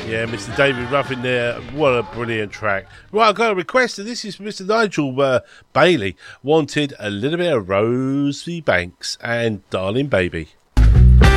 Yeah, Mr. David Ruffin there. What a brilliant track. Right, I've got a request, and this is Mr. Nigel Bailey. Wanted a little bit of Rosie Banks and Darling Baby.